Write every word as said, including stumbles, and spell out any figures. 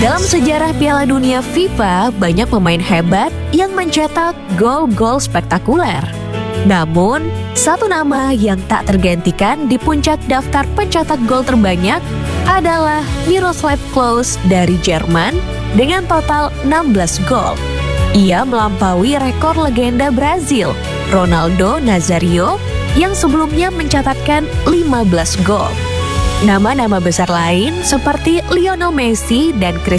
Dalam sejarah Piala Dunia FIFA, banyak pemain hebat yang mencetak gol-gol spektakuler. Namun, satu nama yang tak tergantikan di puncak daftar pencetak gol terbanyak adalah Miroslav Klose dari Jerman dengan total enam belas gol. Ia melampaui rekor legenda Brazil, Ronaldo Nazario, yang sebelumnya mencatatkan lima belas gol. Nama-nama besar lain seperti Lionel Messi dan Cristiano